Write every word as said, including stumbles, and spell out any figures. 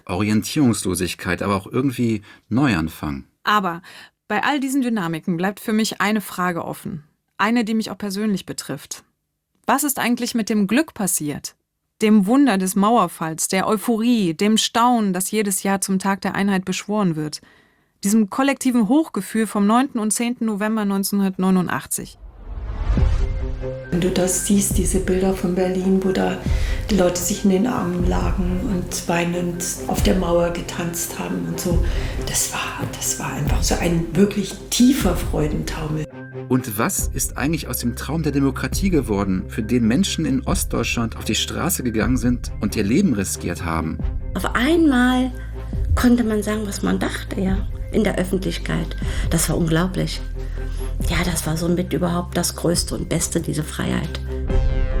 Orientierungslosigkeit, aber auch irgendwie Neuanfang. Aber bei all diesen Dynamiken bleibt für mich eine Frage offen. Eine, die mich auch persönlich betrifft. Was ist eigentlich mit dem Glück passiert? Dem Wunder des Mauerfalls, der Euphorie, dem Staunen, das jedes Jahr zum Tag der Einheit beschworen wird. Diesem kollektiven Hochgefühl vom neunten und zehnten November neunzehnhundertneunundachtzig. Wenn du das siehst, diese Bilder von Berlin, wo da die Leute sich in den Armen lagen und weinend auf der Mauer getanzt haben und so, das war, das war einfach so ein wirklich tiefer Freudentaumel. Und was ist eigentlich aus dem Traum der Demokratie geworden, für den Menschen in Ostdeutschland auf die Straße gegangen sind und ihr Leben riskiert haben? Auf einmal konnte man sagen, was man dachte, ja, in der Öffentlichkeit. Das war unglaublich. Ja, das war somit überhaupt das Größte und Beste, diese Freiheit.